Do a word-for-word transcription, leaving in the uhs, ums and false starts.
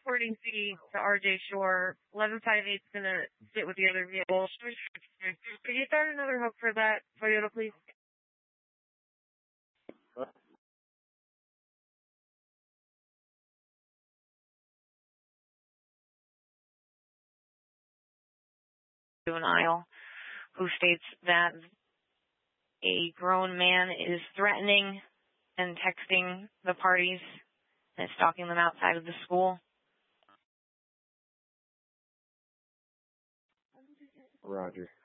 reporting C to R J Shore. eleven five eight is going to sit with the other vehicle. Could you start another hook for that, Toyota, please? Juvenile, who states that a grown man is threatening and texting the parties and stalking them outside of the school. Roger.